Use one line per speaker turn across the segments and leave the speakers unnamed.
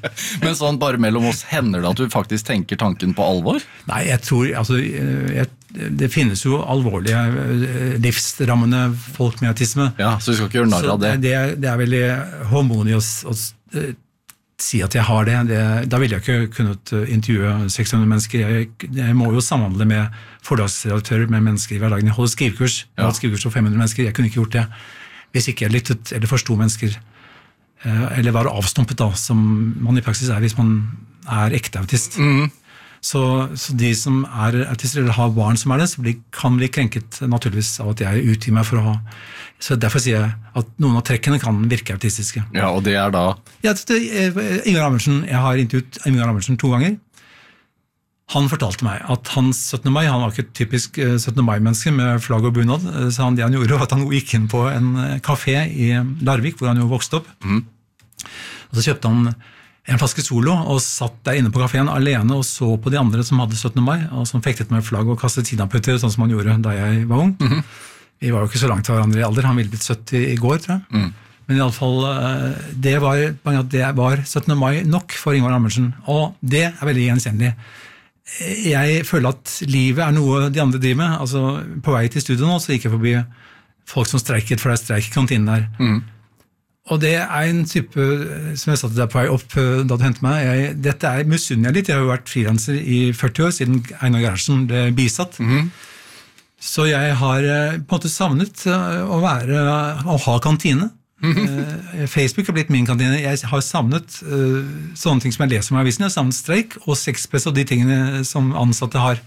Men sånn bare mellom oss, hender det at du faktisk tenker tanken på alvor?
Nei, jeg tror, altså, det finnes jo alvorlige livsrammende folk med autisme.
Ja, så vi skal ikke gjøre narr av det.
Det er veldig håndmodig å si at jeg har det. Da ville jeg ikke kunnet intervjue 600 mennesker. Jeg må jo samhandle med forlagsredaktører, med mennesker i hverdagen. Jeg holder skrivekurs. Jeg har hatt skrivekurs for 500 mennesker. Jeg kunne ikke gjort det hvis ikke jeg lyttet eller forstod mennesker. Eller var avstumpet da, som man i praksis er hvis man er ekte autist. Så de som er autister eller har barn som er det, så kan bli krenket naturligvis av at jeg utgir meg for å ha. Så derfor sier jeg at noen av trekkene kan virke autistiske.
Ja, og det er da?
Ja, Ingar Amundsen, jeg har intervjuet Ingar Amundsen 2 ganger. Han fortalte meg at hans 17. mai, han var ikke et typisk 17. mai-menneske med flagg og bunad, så det han gjorde var at han gikk inn på en kafé i Larvik, hvor han jo vokste opp. Og så kjøpte han en flaske Solo og satt der inne på kaféen alene og så på de andre som hadde 17. mai, og som fektet med flagg og kastet kinaputter, sånn som han gjorde da jeg var ung. Vi var jo ikke så langt til hverandre i alder, han ville blitt 70 i går, tror jeg. Men i alle fall, det var 17. mai nok for Ingar Amundsen, og det er veldig gjenkjennelig. Jeg føler at livet er noe de andre driver med. Altså, på vei til studio nå, så gikk jeg forbi folk som streiket, for det er streik i kantinen der. Og det er en type, som jeg sa til deg på vei opp da du hentet meg, dette er misunner jeg litt. Jeg har jo vært frilanser i 40 år, siden Einar Gerhardsen ble bisatt. Så jeg har på en måte savnet å ha kantine. Facebook har blitt min kantine. Jeg har savnet sånne ting som jeg leser om i avisen. Jeg har savnet streik og sexpress og de tingene som ansatte har.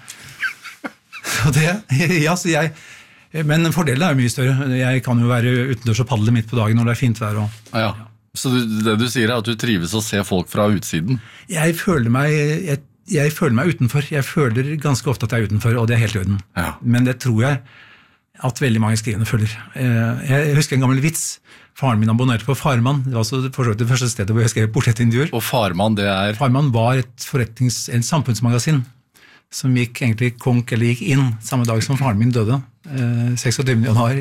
Men fordelen er jo mye større. Jeg kan jo være utendørs og padle midt på dagen når det er fint vær.
Ja. Så det du sier er at du trives å se folk fra utsiden? Jeg føler
meg utenfor. Jeg føler ganske ofte at jeg er utenfor, og det er helt i orden.
Ja.
Men det tror jeg at veldig mange skrivende føler. Jeg husker en gammel vits. Faren min abonnerte på Farman. Det var også det første stedet hvor jeg skrev portrettintervjuer.
Og Farman, det er? Farman
var et samfunnsmagasin som gikk egentlig konk, eller gikk inn samme dag som faren min døde. 26. januar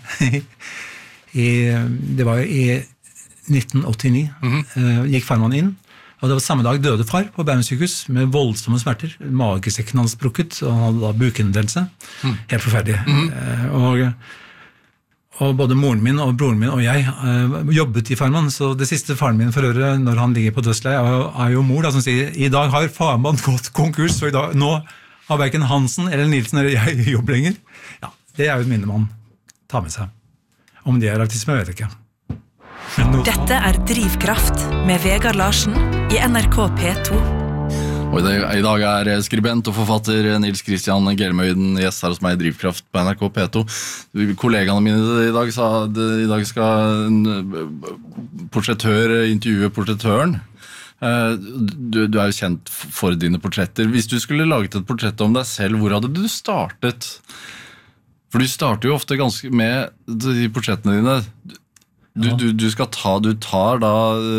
det var i 1989 gikk Farman inn, og det var samme dag døde far på Bærum sykehus med voldsomme smerter. Magesekken hans brukket, og han hadde da bukendelelse. Helt forferdelig. Og både moren min og broren min og jeg jobbet i Farman, så det siste faren min for øret når han ligger på dødsleiet er jo mor da, som sier, i dag har Farman gått konkurs, så nå har hverken Hansen eller Nilsen eller jeg jobb lenger. Ja, det er jo et minne man tar med seg. Om det er autisme, vet jeg ikke.
Dette er Drivkraft med Vegard Larsen i NRK P2.
Og i dag er skribent og forfatter Nils Christian Gjermøyden gjest her hos meg i Drivkraft på NRK P2. Kollegaene mine i dag sa at i dag skal en portrettør intervjue portrettøren. Du er jo kjent for dine portretter. Hvis du skulle laget et portrett om deg selv, hvor hadde du startet? For du starter jo ofte ganske med de portrettene dine. Du tar da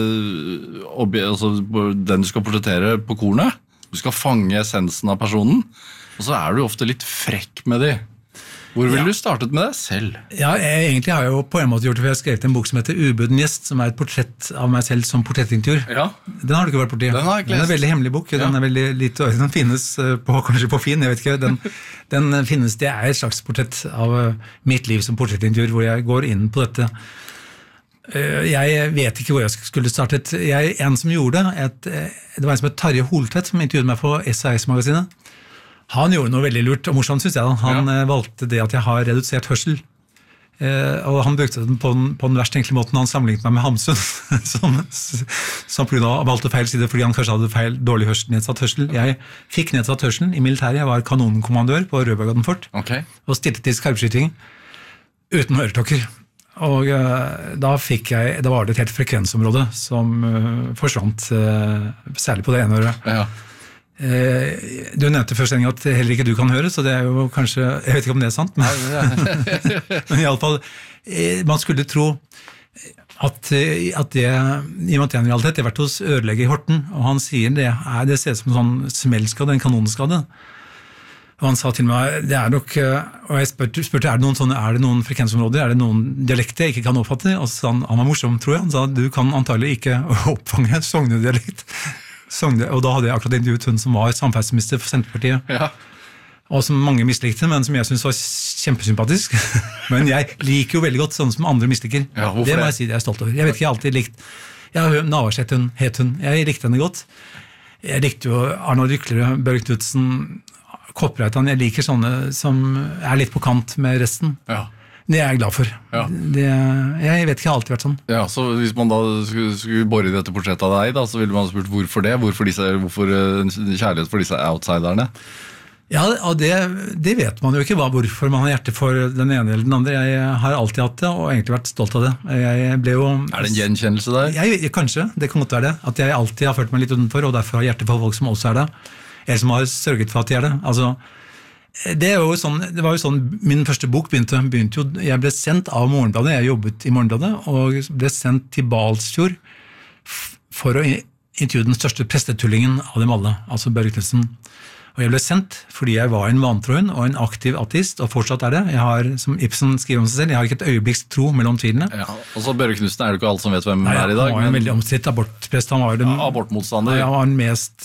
den du skal portrettere på kornet. Du skal fange essensen av personen, og så er du ofte litt frekk med de. Hvor ville du startet med deg selv?
Ja, egentlig har jeg jo på en måte gjort det, for jeg har skrevet en bok som heter Ubuden gjest, som er et portrett av meg selv som portrettintervjuer.
Ja.
Den har du ikke vært borti.
Den har jeg ikke lest.
Den er en veldig hemmelig bok. Den er veldig lite, den finnes kanskje på Finn, jeg vet ikke. Den finnes, det er et slags portrett av mitt liv som portrettintervjuer, hvor jeg går inn på dette. Jeg vet ikke hvor jeg skulle startet. En som gjorde det var en som het Tarje Holtvedt, som intervjuet meg på SAS-magasinet. Han gjorde noe veldig lurt og morsomt, synes jeg. Han valgte det at jeg har redusert hørsel. Og han brukte den på den verst tenkelige måten. Han sammenlignet meg med Hamsun, som på grunn av valgte feil side, fordi han kanskje hadde dårlig nedsatt hørsel. Jeg fikk nedsatt hørselen i militæret. Jeg var kanonkommandør på Rødbergaden fort, og stilte til skarpskyting uten øretlokker. Og da var det et helt frekvensområde som forsvant, særlig på det ene øret.
Ja.
Du nevnte først at heller ikke du kan høre, så det er jo kanskje, jeg vet ikke om det er sant, men i alle fall, man skulle tro at det, i og med at det er en realitet, jeg har vært hos ødelege i Horten, og han sier det ser ut som en sånn smellskade, en kanonskade. Og han sa til meg, det nok, og jeg spurte, er det noen frekvensområder, er det noen dialekter jeg ikke kan oppfatte? Og så sa han var morsom, tror jeg, han sa, du kan antagelig ikke oppfange Sogne-dialekt. Og da hadde jeg akkurat intervjuet hun som var samferdselsminister for Senterpartiet.
Ja. Og
som mange mislikte, men som jeg synes var kjempesympatisk. Men jeg liker jo veldig godt sånn som andre misliker.
Ja,
det må jeg si, det er jeg stolt over. Jeg vet ikke, jeg har alltid likt, Navarsete het hun, jeg likte henne godt. Jeg likte jo Arnold Ryklerud, Børge Knudsen, Koppreitan, jeg liker sånne som litt på kant med resten.
Ja.
Det jeg glad for.
Ja.
Jeg vet ikke, jeg har alltid vært sånn.
Ja, så hvis man da skulle bore i dette portrettet av deg, da, så ville man spurt hvorfor det? Hvorfor kjærlighet for disse outsiderne?
Ja, og det vet man jo ikke, hvorfor man har hjerte for den ene eller den andre. Jeg har alltid hatt det, og egentlig vært stolt av det. Jeg ble jo...
det en gjenkjennelse der?
Kanskje, det kan godt være det. At jeg alltid har følt meg litt utenfor, og derfor har hjerte for folk som også det. Eller som har sørget for at de det. Altså, det var jo sånn min første bok begynte jo, jeg ble sendt av Morgenbladet, jeg jobbet i Morgenbladet, og ble sendt til Balsfjord for å intervjue den største prestetullingen av dem alle, altså Børge Knudsen. Og jeg ble sendt fordi jeg var en vantro og en aktiv ateist, og fortsatt det. Jeg har, som Ibsen skriver om seg selv, jeg har ikke et øyeblikks tro mellom tvilene.
Ja, og så Børge Knudsen det ikke alle som vet hvem i dag.
Han var en veldig omstridt abortprest. Han var
abortmotstander.
Han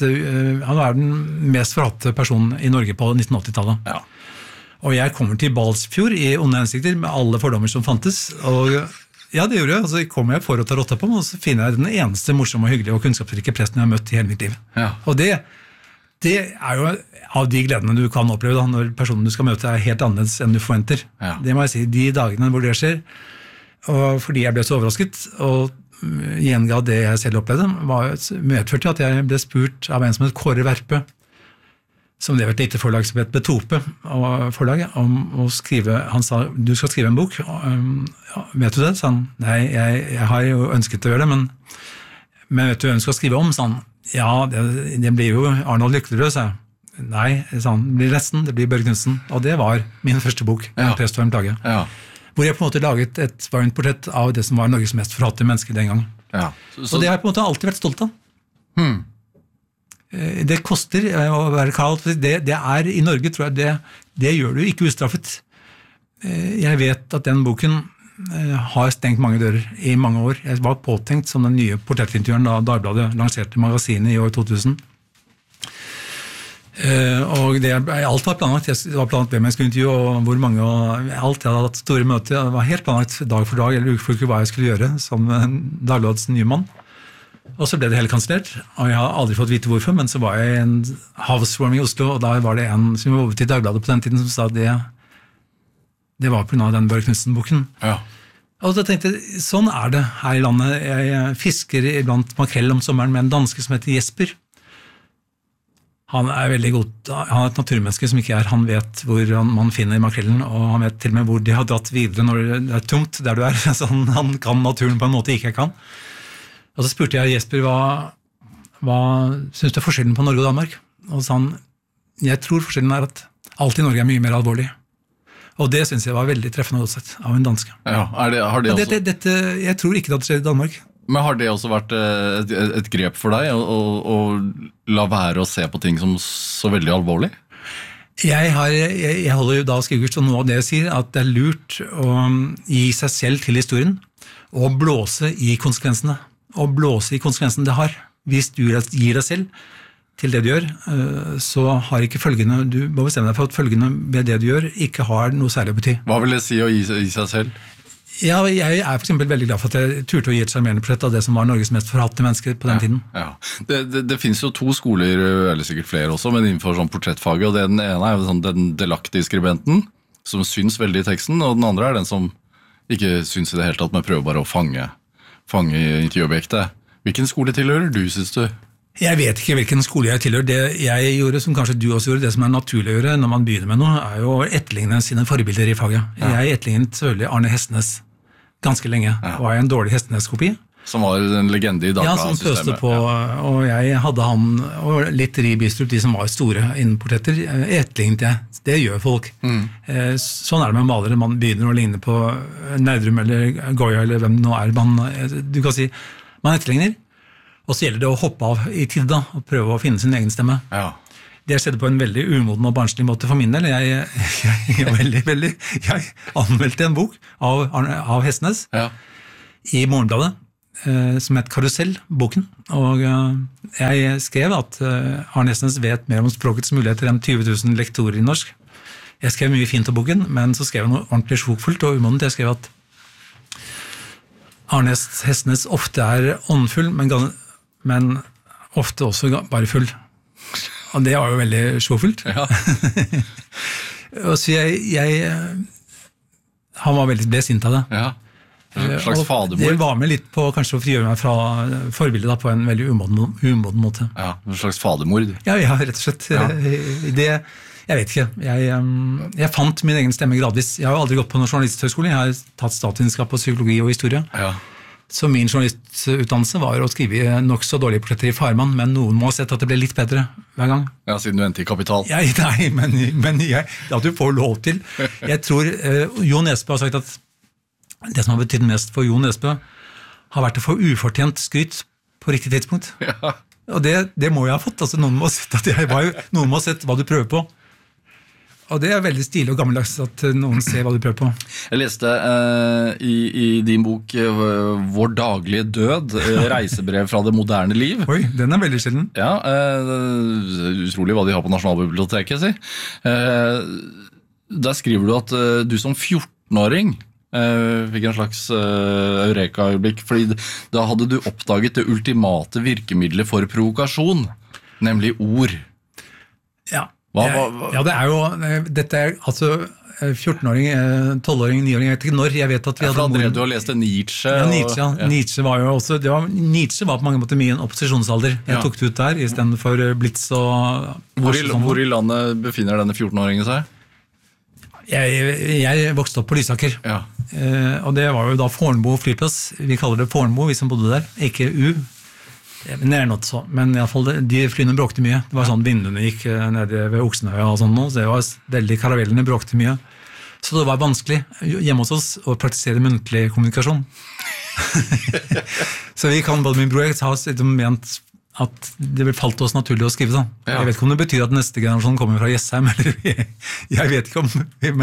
var den mest forhatte personen i Norge på 1980-tallet.
Ja.
Og jeg kommer til Balsfjord i onde hensikter med alle fordommer som fantes, og ja, det gjorde jeg. Og så kommer jeg for å ta rotta på meg, og så finner jeg den eneste morsomme, hyggelige og kunnskapsrike presten jeg har møtt i hele mitt liv.
Ja.
Og det jo av de gledene du kan oppleve da, når personen du skal møte helt annerledes enn du forventer.
Ja.
Det må jeg si, de dagene hvor det skjer, og fordi jeg ble så overrasket, og gjenga det jeg selv opplevde, medførte at jeg ble spurt av en som het Kåre Verpe, som det var et lite forlag som het Betope forlaget, om å skrive, han sa, du skal skrive en bok, vet du det? Sa han, nei, jeg har jo ønsket å gjøre det, men vet du hvem du skal skrive om? Sa han, ja, det blir jo Arnold Ryklerud, sa jeg. Nei, sa han, det blir resten, det blir Børge Knudsen, og det var min første bok, En prest for en plage. Ja. Hvor jeg på en måte laget et varmt portrett av det som var Norges mest forhatte menneske den gang. Ja. Og det har jeg på en måte alltid vært stolt av. Det koster å være kald, det i Norge, tror jeg, det gjør du ikke ustraffet. Jeg vet at den boken har stengt mange dører i mange år. Jeg var påtenkt som den nye portrettintervjueren da Dagbladet lanserte magasinet i år 2000. Og alt var planlagt. Det var planlagt hvem jeg skulle intervjue, og hvor mange, og alt. Jeg hadde hatt store møter. Det var helt planlagt dag for dag, eller uke for uke, hva jeg skulle gjøre som Dagbladets nye mann. Og så ble det helt kansellert, og jeg har aldri fått vite hvorfor, men så var jeg i en housewarming i Oslo, og da var det en som jobbet i Dagbladet på den tiden som sa det var på grunn av den Børge Knudsen-boken. Ja. Og da tenkte jeg, sånn det her i landet. Jeg fisker iblant makrell om sommeren med en danske som heter Jesper. Han veldig god, han et naturmenneske som ikke han vet hvor man finner makrellen, og han vet til og med hvor de har dratt videre når det tomt der du så han kan naturen på en måte ikke jeg kan. Og så spurte jeg Jesper, hva synes du forskjellen på Norge og Danmark? Og så sa han, jeg tror forskjellen at alt i Norge mye mer alvorlig. Og det synes jeg var veldig treffende sett av en danske. Ja, har det også... jeg tror ikke det skjer i Danmark.
Men har det også vært et grep for deg å la være å se på ting som så veldig alvorlig?
Jeg holder jo da skrivekurs, og noe av det jeg sier, at det lurt å gi seg selv til historien, og blåse i konsekvensene. Og blåse i konsekvensene det har. Hvis du gir deg selv til det du gjør, så har ikke følgende, du må bestemme deg for at følgende ved det du gjør ikke har noe særlig å bety.
Hva vil det si å gi seg selv?
Ja, jeg for eksempel veldig glad for at jeg turte å gi et charmerende portrett av det som var Norges mest forhatte mennesker på den tiden.
Ja. Det finnes jo 2 skoler, eller sikkert flere også, men innenfor sånn portrettfaget, og den ene jo sånn, den delaktige skribenten, som syns veldig i teksten, og den andre den som ikke syns i det hele tatt, men prøver bare å fange intervjuobjektet. Hvilken skole tilhører du, synes du?
Jeg vet ikke hvilken skole jeg tilhører. Det jeg gjorde, som kanskje du også gjorde, det som naturlig å gjøre når man begynner med noe, jo å etterligne sine forbilder i faget. Ja. Jeg etterlignet selvfølgelig Arne Hestnes ganske lenge, og jeg en dårlig Hestnes-kopi.
Som var en legende i Dagbladet-systemet. Ja, som pøste på, og jeg hadde han, og litt Ribistrup, de som var store innen portretter, etterlignet jeg. Det gjør folk. Sånn det med malere, man begynner å ligne på Nerdrum eller Goya, eller hvem det nå du kan si, man etterligner. Og så gjelder det å hoppe av i tid da, og prøve å finne sin egen stemme. Ja.
Det skjedde på en veldig umoden og barnslig måte for min del. Jeg anmeldte en bok av Hestnes i Morgenbladet, som het Karusell, boken. Og jeg skrev at Arne Hestnes vet mer om språkets muligheter enn 20 000 lektorer i norsk. Jeg skrev mye fint om boken, men så skrev jeg noe ordentlig sjokfullt og umodent. Jeg skrev at Arne Hestnes ofte åndfull, men ofte også bare full. Og det var jo veldig sjokfullt.
Ja.
Og så han var veldig besint av det.
Ja. En slags fadermord.
Det var med litt på kanskje å frigjøre meg fra forbildet på en veldig umoden måte.
Ja, en slags fadermord.
Ja, rett og slett. Ja. Jeg vet ikke. Jeg fant min egen stemme gradvis. Jeg har jo aldri gått på noen journalisthøyskole. Jeg har tatt statsvitenskap og psykologi og historie. Ja. Så min journalistutdannelse var å skrive nok så dårlige portretter i Farmann, men noen må ha sett at det ble litt bedre hver gang.
Ja, siden du endte i Kapital.
Nei, men at du får lov til. Jeg tror Jo Nesbø har sagt at det som har betydd mest for Jo Nesbø, har vært å få ufortjent skryt på riktig tidspunkt. Ja. Og det må jeg ha fått. Altså, noen må ha sett hva du prøver på. Og det veldig stilig og gammeldags at noen ser hva du prøver på. Jeg
leste i din bok Vår daglige død, reisebrev fra det moderne liv.
Oi, den veldig sjelden.
Ja, utrolig hva de har på Nasjonalbiblioteket, si. Der skriver du at du som 14-åring fikk en slags eureka-øyeblikk, fordi da hadde du oppdaget det ultimate virkemiddelet for provokasjon, nemlig ord.
Ja. Ja, dette altså 14-åring, 12-åring, 9-åring, jeg vet ikke når, jeg vet at vi hadde...
Da drev du og leste Nietzsche.
Ja, Nietzsche var jo også, Nietzsche var på mange måter mye en opposisjonsalder. Jeg tok det ut der, i stedet for Blitz og...
Hvor i landet befinner denne 14-åringen seg?
Jeg vokste opp på Lysaker, og det var jo da Fornbo flyplass. Vi kaller det Fornbo, vi som bodde der, ikke U. Men i alle fall, de flyene bråkte mye. Det var sånn vinduene gikk nede ved Oksenøya og sånn, så det var veldig karavellene bråkte mye. Så det var vanskelig hjemme hos oss å praktisere muntlig kommunikasjon. Så vi kan, både min bror og jeg, har ment at det vil falt oss naturlig å skrive da. Jeg vet ikke om det betyr at neste generasjon kommer fra Jessheim, eller jeg vet ikke om,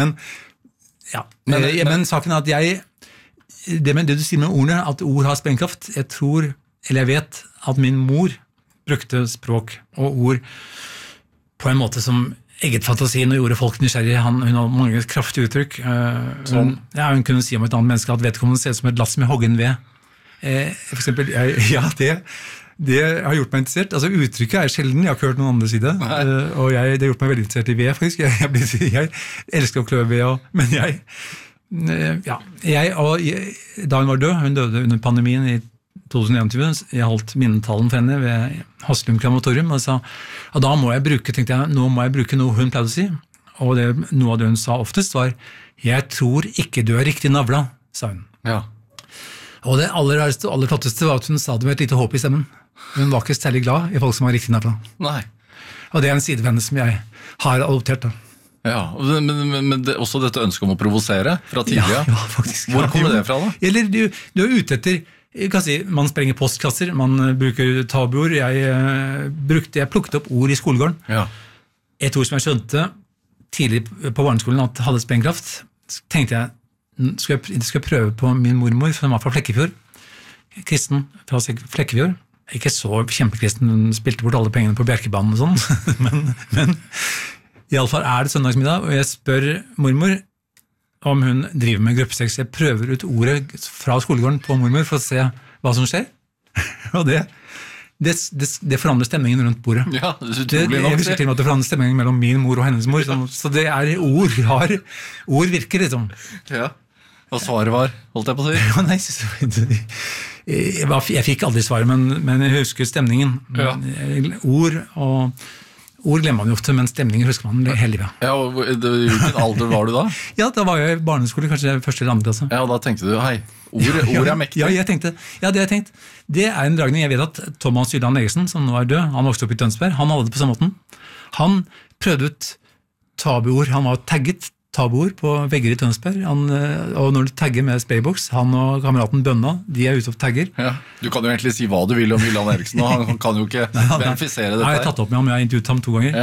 men saken at det du sier med ordene, at ord har sprengkraft, jeg vet at min mor brukte språk og ord på en måte som eget fantasien og gjorde folk nysgjerrig. Hun har mange kraftige uttrykk. Hun kunne si om et annet menneske at vedkommende ser ut som et lass med hoggen ved. For eksempel, det har gjort meg interessert. Altså, uttrykket sjelden, jeg har ikke hørt noen andre si det. Og det har gjort meg veldig interessert i ved, faktisk. Jeg elsker å klø ved, men da hun var død, hun døde under pandemien i 2021, jeg holdt minnetalen for henne ved Haslum Krematorium, og sa, da må jeg bruke noe hun pleide å si, og noe av det hun sa oftest var, jeg tror ikke du riktig navla, sa hun. Ja. Og det aller flotteste var at hun sa det med et lite håp i stemmen. Hun var ikke særlig glad i folk som var riktig navla. Nei. Og det en side ved henne som jeg har adoptert da.
Ja, men også dette ønsket om å provosere fra tidligere.
Ja, faktisk.
Hvor kommer det fra da?
Eller du ute etter, man sprenger postkasser, man bruker tabuord. Jeg plukket opp ord i skolegården. Ja. Et ord som jeg skjønte tidlig på barneskolen at hadde sprengkraft, tenkte jeg, skal jeg prøve på min mormor, som var fra Flekkefjord. Kristen fra Flekkefjord. Ikke så kjempekristen, hun spilte bort alle pengene på Bjerkebanen og sånn, men i alle fall det søndagsmiddag, og jeg spør mormor om hun driver med gruppesex. Jeg prøver ut ordet fra skolegården på mormor for å se hva som skjer. Og det forandrer stemningen rundt bordet.
Ja, det
jeg husker til og med at det forandrer stemningen mellom min mor og hennes mor. Så det ord virker liksom. Ja,
og svaret var, holdt jeg på å
si? Jeg fikk aldri svaret, men jeg husker stemningen. Ja. Ord glemmer man jo ofte, men stemninger husker man hele livet.
Ja, og hvilken alder var du da?
Ja, da var jeg i barneskole, kanskje første eller andre klasse.
Ja, og da tenkte du, hei, ord mektig.
Ja, det har jeg tenkt. Det en dragning, jeg vet at Thomas Jylland Eriksen, som nå død, han vokste opp i Tønsberg, han hadde det på samme måten. Han prøvde ut tabuord, han var tagget tabuord på vegger i Tønsberg, og når du tagger med Spraybox, han og kameraten Bønna, de ute og tagger. Ja,
du kan jo egentlig si hva du vil om Jylland Eriksen, og han kan jo ikke verifisere dette.
Jeg har tatt opp med ham, jeg har intervjuet ham 2 ganger. Ja.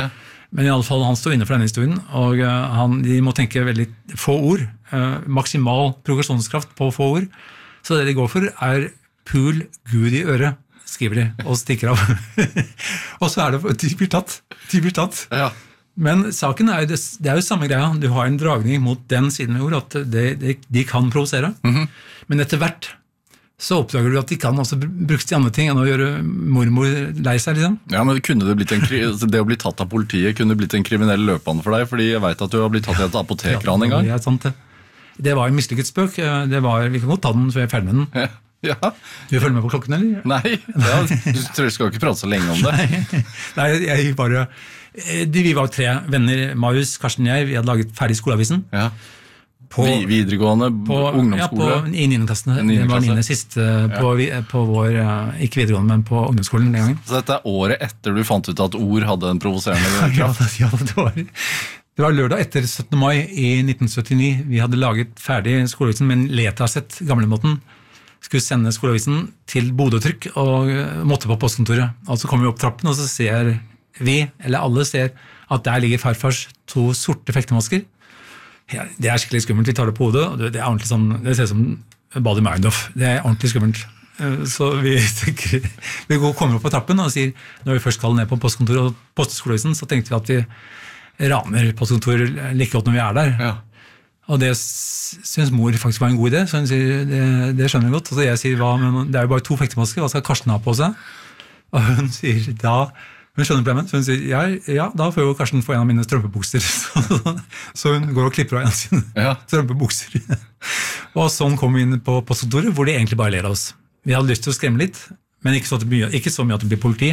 Men i alle fall, han står inne for denne historien, og de må tenke veldig få ord, maksimal progresjonskraft på få ord. Så det de går for pul Gud i øret, skriver de, og stikker av. Og så det, de blir tatt.
Ja.
Men saken det jo samme greia. Du har en dragning mot den siden av ord, at de kan provosere. Men etter hvert så oppdager du at de kan også brukes til andre ting enn å gjøre mormor lei seg, liksom. Ja,
men kunne det å bli tatt av politiet kunne blitt en kriminell løpebane for deg, fordi jeg vet at du har blitt tatt i et apotekran en gang.
Ja, sant det. Det var en mislykket spøk. Vi kan godt ta den før jeg er ferdig med den.
Ja.
Du følger med på klokken, eller?
Nei, du skal ikke prate så lenge om det.
Nei, jeg bare... Vi var 3 venner, Marius, Karsten og jeg, vi hadde laget ferdig skoleavisen.
Ja. På videregående, ungdomsskole?
Ja, i 9. klassen. Det var 9. siste på vår, ikke videregående, men på ungdomsskolen den gangen.
Så dette året etter du fant ut at ord hadde en provoserende kraft?
Ja, det var lørdag etter 17. mai i 1979. Vi hadde laget ferdig skoleavisen med en letasett, gamlemåten. Skulle sende skoleavisen til Bodø-trykk og måtte på postkontoret. Og så kommer vi opp trappen, og så ser vi, eller alle ser, at der ligger farfars 2 sorte fektemasker. Ja, det skikkelig skummelt, vi tar det på hodet, og det ordentlig sånn, det ser ut som Badi Meinhof. Det ordentlig skummelt. Så vi tenker, vi kommer opp på trappen og sier, når vi først skal ned på postkontoret og poste skoleavisen, så tenkte vi at vi raner postkontoret like godt når vi der.
Ja.
Og det synes mor faktisk var en god idé, så hun sier, det skjønner vi godt. Og så jeg sier, men det jo bare 2 fektemasker, hva skal Karsten ha på seg? Og hun sier, hun skjønner problemet, så hun sier, ja, da får jo Karsten få en av mine strømpebukser. Så hun går og klipper av en av sine strømpebukser. Og sånn kom vi inn på postkontoret, hvor de egentlig bare ler av oss. Vi hadde lyst til å skremme litt, men ikke så mye at det blir politi.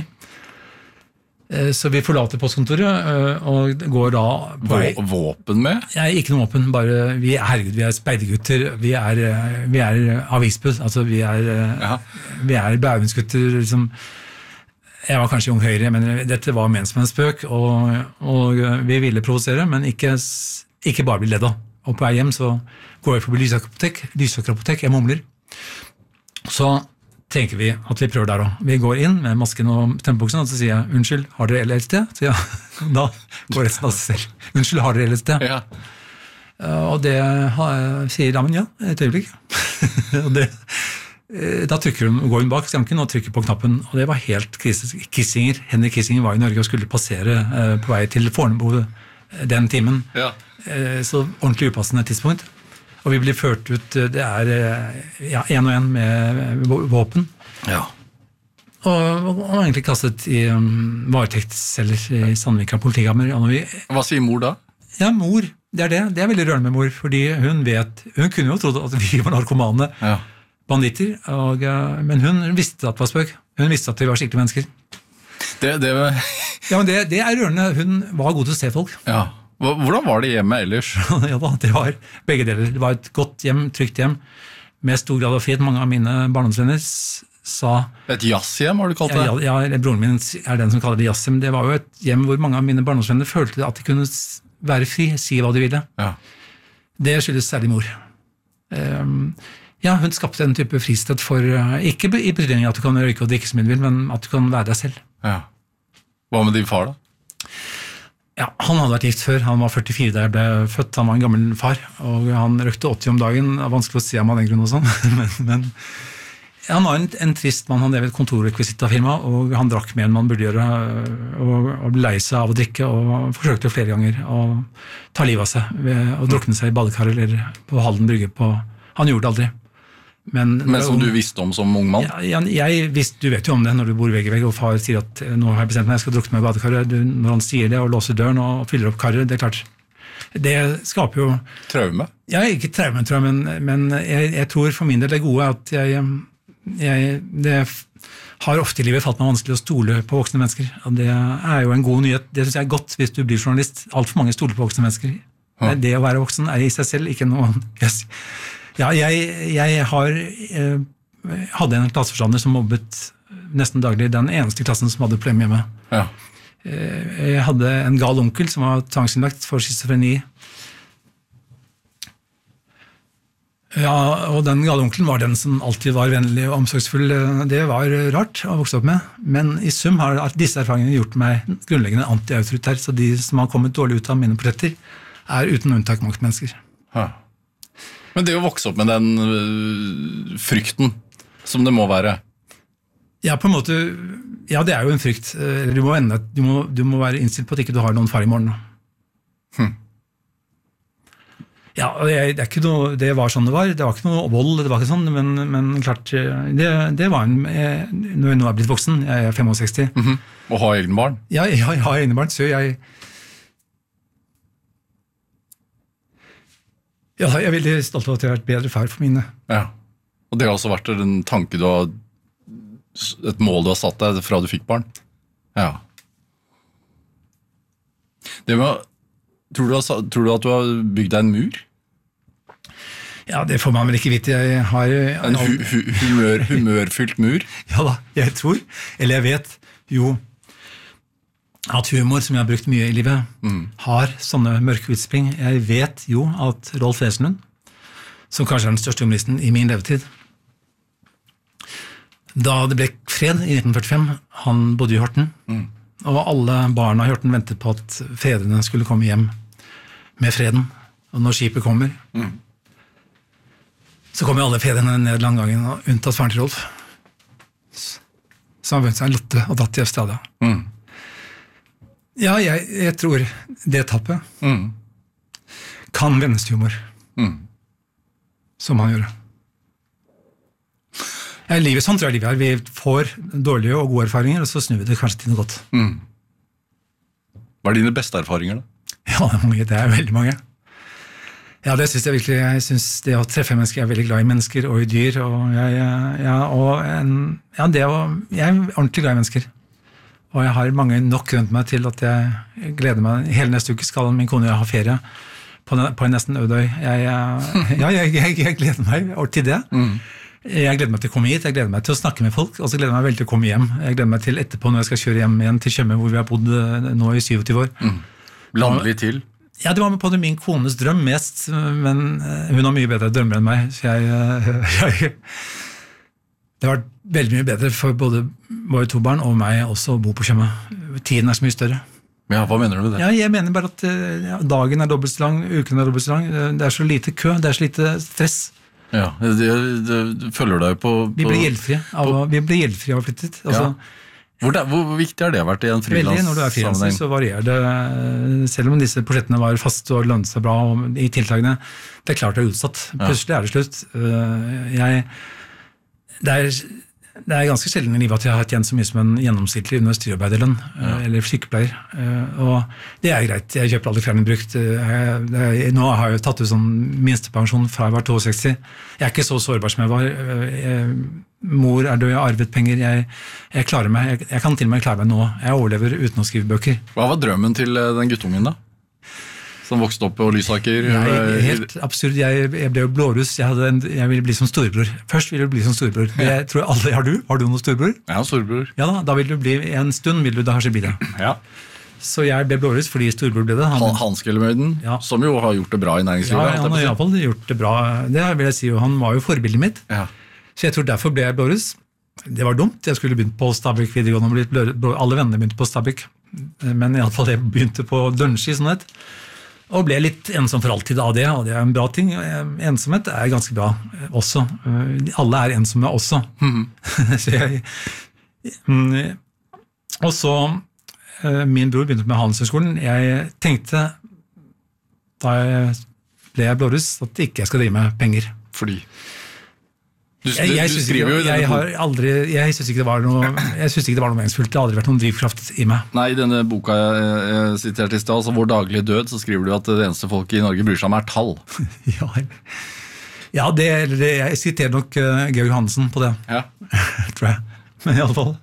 Så vi forlater postkontoret, og går da på vei.
Våpen med?
Ja, ikke noe våpen, bare vi er speidergutter, vi er avisbud, altså vi er Bærumsgutter, liksom. Jeg var kanskje ung høyre, men dette var ment som en spøk, og vi ville provosere, men ikke bare bli ledd av. Og på vei hjem så går jeg forbi Lysaker apotek, jeg mumler. Så tenker vi at vi prøver der også. Vi går inn med masken og strømpebuksen, og så sier jeg, unnskyld, har dere LSD? Så ja, da går resten av seg selv. Unnskyld, har dere LSD?
Ja.
Og det sier damen, ja, et øyeblikk. Og da går hun bak skranken og trykker på knappen, og det var helt krise. Henrik Kissinger var i Norge og skulle passere på vei til Fornebu den timen.
Ja.
Så ordentlig upassende tidspunkt. Og vi blir ført ut, det en og en med våpen.
Ja.
Og egentlig kastet i varetektsceller i Sandvika politikammer.
Hva sier mor da?
Ja, mor, det er veldig rørende med mor, fordi hun kunne jo trodd at vi var narkomane.
Ja.
Banditter, men hun visste at det var spøk. Hun visste at vi var skikkelige mennesker. Ja, men det rørende. Hun var god til å se folk.
Ja. Hvordan var det hjemme ellers?
Ja da, det var begge deler. Det var et godt hjem, trygt hjem, med stor grad av frihet. Mange av mine barndomsvenner sa...
Et jazzhjem, har du kalt det?
Ja, broren min den som kaller det jazzhjem. Det var jo et hjem hvor mange av mine barndomsvenner følte at de kunne være fri, si hva de ville.
Ja.
Det skyldes særlig mor. Ja, hun skapte en type fristed for, ikke i betydning at du kan røyke og drikke som du vil, men at du kan være deg selv.
Ja. Hva med din far da?
Ja, han hadde vært gift før, han var 44 da jeg ble født, han var en gammel far, og han røkte 80 om dagen, det er vanskelig å si ham av den grunn og sånn, men han var en trist mann, han drev et kontorrekvisittafirma, og han drakk mer enn man burde gjøre, og ble lei seg av å drikke, og forsøkte flere ganger å ta livet av seg, ved å drukne seg i badekar eller på Halden brygge han gjorde det aldri. Men
som du visste om som ung mann?
Ja, du vet jo om det når du bor vegg i vegg, og far sier at nå har jeg bestemt meg, jeg skal drukne meg i badekaret. Når han sier det og låser døren og fyller opp karet, det klart. Det skaper jo...
Traume?
Ja, ikke traume, tror jeg, men jeg tror for min del det gode at det har ofte i livet falt meg vanskelig å stole på voksne mennesker. Og det jo en god nyhet. Det synes jeg godt hvis du blir journalist. Alt for mange stoler på voksne mennesker. Ja. Det å være voksen i seg selv ikke noe... Ja, jeg hadde en klasseforstander som mobbet nesten daglig, den eneste klassen som hadde problem hjemme.
Ja.
Jeg hadde en gal onkel som var tvangsinnlagt for schizofreni. Ja, og den gale onkelen var den som alltid var vennlig og omsorgsfull. Det var rart å vokse opp med, men i sum har disse erfaringene gjort meg grunnleggende anti-autoritær, så de som har kommet dårlig ut av mine portretter, er uten unntak maktmennesker.
Men det å vokse opp med den frykten, som det må være.
Ja, på en måte, ja, det er jo en frykt. Du må være innstilt på at ikke du har noen far i morgen. Ja, det var sånn det var. Det var ikke noe vold, det var ikke sånn, men klart, det var når jeg nå er blitt voksen, jeg er 65.
Og ha egne barn?
Ja, jeg har egne barn, så jeg er veldig stolt av at jeg har vært bedre far for mine.
Ja, og det har også vært en tanke du har, et mål du har satt deg fra du fikk barn? Ja. Det med Tror du at du har bygd deg en mur?
Ja, det får man vel ikke vite. Jeg har
en humørfylt mur?
Ja da, jeg tror, eller jeg vet jo at humor, som jeg har brukt mye i livet, har sånne mørke utspring. Jeg vet jo at Rolf Wesenlund, som kanskje er den største humoristen i min levetid, da det ble fred i 1945, han bodde i Horten, og alle barna i Horten ventet på at fedrene skulle komme hjem med freden. Og når skipet kommer, så kommer alle fedrene ned langgangen, unntatt faren til Rolf. Så han vunnet seg en lotte og datt i Australia. Ja, jeg tror det tappet kan vendes til humor. Som han gjør. Ja, livet sånn tror jeg livet er. Vi får dårlige og gode erfaringer, og så snur vi det kanskje til noe godt.
Hva er dine beste erfaringer da?
Ja, det er veldig mange. Ja, det synes jeg virkelig. Jeg synes det å treffe mennesker, jeg er veldig glad i mennesker og i dyr, og jeg er ordentlig glad i mennesker. Og jeg har mange nok rundt meg til at jeg gleder meg. Hele neste uke skal min kone og jeg ha ferie på en nesten øde øy. Jeg gleder meg til det. Jeg gleder meg til å komme hit, jeg gleder meg til å snakke med folk, og så gleder jeg meg veldig til å komme hjem. Jeg gleder meg til etterpå når jeg skal kjøre hjem igjen til Tjøme, hvor vi har bodd nå i 27 år.
Landlig til?
Ja, det var med på min kones drøm mest, men hun har mye bedre drømmer enn meg, så det har vært veldig mye bedre for både våre to barn og meg også å bo på Tjøme. Tiden er så mye større.
Ja, hva mener du med det?
Ja, jeg mener bare at dagen er dobbelt så lang, uken er dobbelt så lang, det er så lite kø, det er så lite stress.
Ja, det følger deg på...
Vi blir gjeldfrie av å ha flyttet. Altså,
hvor viktig har det vært i en frilans?
Veldig, når du er frilanser så varierer det, selv om disse prosjektene var faste og lønnet seg bra i tiltakene, det er klart det er utsatt. Plutselig er det slutt. Det er ganske sjelden i livet at jeg har tjent så mye som en gjennomsnittlig industriarbeiderlønn, eller sykepleier, og det er greit. Jeg kjøper alle klærne brukt. Nå har jeg tatt ut sånn minstepensjon fra jeg var 62. Jeg er ikke så sårbar som jeg var. Mor er død, jeg har arvet penger. Jeg klarer meg. Jeg kan til og med klare meg nå. Jeg overlever uten å skrive bøker.
Hva var drømmen til den guttungen da? Som vokste opp på Lysaker?
Helt absurd. Jeg ble jo blåruss. Jeg ville bli som storebror. Først ville du bli som storebror. Jeg tror alle, har du noen storebror?
Jeg har storebror.
Ja da vil du bli, en stund vil du da kanskje bli det.
Ja.
Så jeg ble blåruss fordi storebror ble det.
Hans Gellemøyden, som jo har gjort det bra i næringslivet.
Ja, han har i alle fall gjort det bra. Det vil jeg si, og han var jo forbildet mitt.
Ja.
Så jeg tror derfor ble jeg blåruss. Det var dumt. Jeg skulle begynt på Stabæk videregående. Alle vennene begynte på Stabæk. Men i alle fall jeg begynte på Dønski, sånn et. Og ble litt ensom for alltid av det, og det er en bra ting. Ensomhet er ganske bra også. Alle er ensomme også. Og så, min bror begynte med Handelshøyskolen. Jeg tenkte, da ble jeg blåruss, at ikke jeg skal drive med penger.
Fordi?
Jeg synes ikke det var noe meningsfullt. Det har aldri vært noen drivkraft i meg.
Nei, i denne boka jeg siterte i sted, altså Vår daglige død, så skriver du at det eneste folk i Norge bryr seg om er tall. Jeg siterer nok Georg Hansen på det. Ja. Tror jeg. Men i alle fall.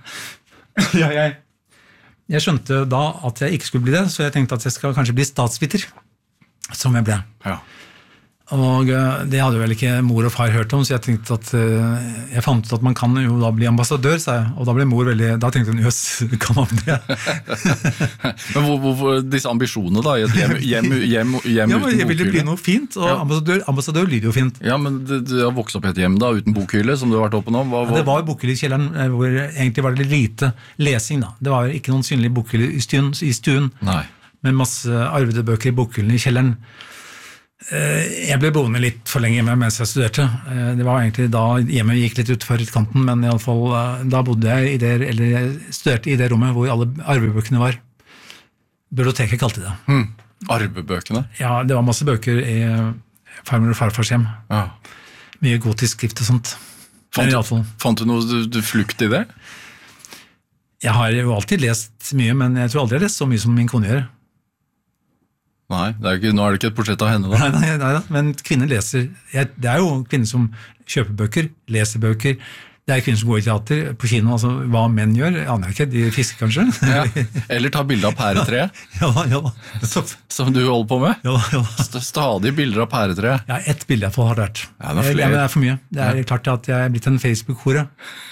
Jeg skjønte da at jeg ikke skulle bli det, så jeg tenkte at jeg skal kanskje bli statsviter, som jeg ble. Ja.
Og det hadde vel ikke mor og far hørt om, så jeg tenkte at jeg fant ut at man kan jo da bli ambassadør, sa jeg. Og da ble mor veldig, da tenkte hun, jøss, kan man det?
Men hvorfor disse ambisjonene da, i et hjem
Ja,
uten
men jeg ville bli
bokhylle?
noe fint, og ambassadør lyder jo fint.
Ja, men du har vokst opp i et hjem da, uten bokhylle, som du har vært oppe nå.
Det var bokhylle i kjelleren, hvor egentlig var det lite lesing da. Det var ikke noen synlig bokhylle i stuen,
Nei.
med masse arvede bøker i bokhyllen i kjelleren. Jeg ble boende litt for lenge hjemme mens jeg studerte. Det var egentlig da hjemmet gikk litt utfor kanten, men i alle fall da bodde jeg jeg studerte i det rommet hvor alle arvebøkene var. Biblioteket kalte det.
Arvebøkene?
Ja, det var masse bøker i farmor og farfars hjem.
Ja.
Mye gotisk skrift og sånt.
Fant du noe du flukt i det?
Jeg har jo alltid lest mye, men jeg tror aldri jeg har lest så mye som min kone gjør.
Nei, nå er det ikke et portrett av henne da.
Nei, men kvinner leser. Det er jo kvinner som kjøper bøker, leser bøker. Det er kvinner som går i teater, på kino, altså hva menn gjør, aner jeg ikke, de fisker kanskje.
Ja. Eller ta bilder av pæretreet,
Ja.
som du holder på med.
Ja.
Stadig bilder av pæretreet.
Ja, ett bilde jeg har vært.
Ja, det er flere.
Det er for mye. Det er klart at jeg er blitt en Facebook-hore.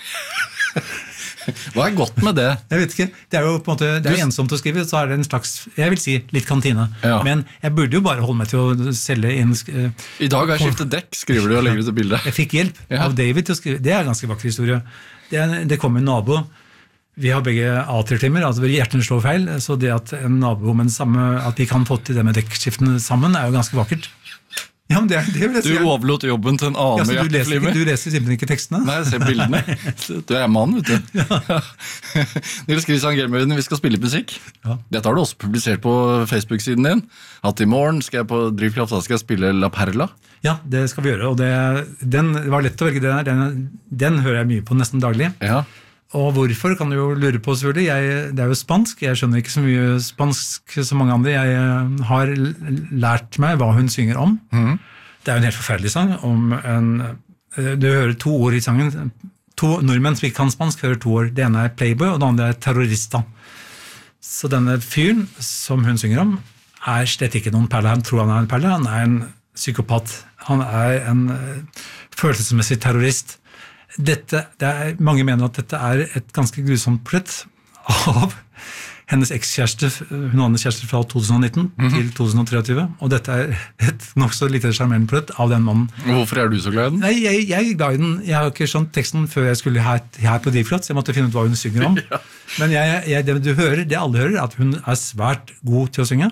Hva er godt med det?
Jeg vet ikke, det er jo på en måte, det er ensomt å skrive, så er det en slags, jeg vil si, litt kantine.
Ja.
Men jeg burde jo bare holde meg til å selge inn.
I dag har jeg skiftet dekk, skriver du og legger ut et bilde.
Jeg fikk hjelp av David til å skrive, det er en ganske vakker historie. Det kom en nabo, vi har begge atriumklimmer, altså hjertene slår feil, så det at en nabo med den samme, at vi kan få til det med dekkskiftene sammen, er jo ganske vakkert. Ja, men det vil jeg si.
Du overlot jobben til en annen med hjerteflimmer.
Du leser simpelthen ikke tekstene?
Nei, jeg ser bildene. Du er mann, vet du. Ja. Nils Christian Gelmøyden, vi skal spille musikk.
Ja.
Dette har du også publisert på Facebook-siden din. At i morgen skal jeg på Drivkraft, da skal jeg spille La Perla.
Ja, det skal vi gjøre, og det var lett å velge den her. Den hører jeg mye på nesten daglig.
Ja.
Og hvorfor kan du jo lure på, selvfølgelig. Det er jo spansk, jeg skjønner ikke så mye spansk som mange andre. Jeg har lært meg hva hun synger om. Det er jo en helt forferdelig sang om du hører 2 ord i sangen. 2 nordmenn som ikke kan spansk hører 2 ord. Det ene er playboy, og det andre er terrorista. Så denne fyren som hun synger om er slett ikke noen perle. Han tror han er en perle, han er en psykopat. Han er en følelsesmessig terrorist. Mange mener at dette er et ganske grusomt portrett av hennes ekskjæreste, hun hadde kjæreste fra 2019 til 2023, og dette er et nok så lite charmerende portrett av den mannen.
Hvorfor er du så glad i den?
Nei, jeg er glad i den. Jeg har ikke skjønt teksten før jeg skulle her på Drivkraft, så jeg måtte finne ut hva hun synger om. Ja. Men det du hører, det alle hører, er at hun er svært god til å synge.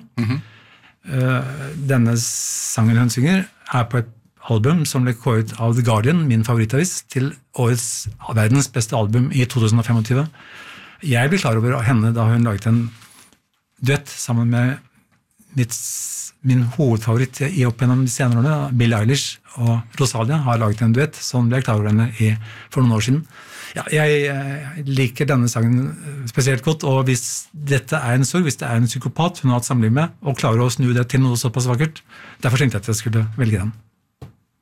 Denne sangen hun synger er på et album som ble kåret av The Guardian, min favorittavis, til årets verdens beste album i 2025. Jeg ble klar over henne da hun laget en duett sammen med min hovedfavoritt i opp gjennom de senere årene, Billie Eilish og Rosalia har laget en duett, som ble klar over henne for noen år siden. Ja, jeg liker denne sangen spesielt godt, og hvis dette er en sorg, hvis det er en psykopat hun har hatt samliv med, og klarer å snu det til noe såpass vakkert, derfor tenkte jeg at jeg skulle velge den.